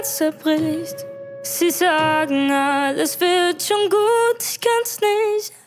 zerbricht. Sie sagen, alles wird schon gut, ich kann's nicht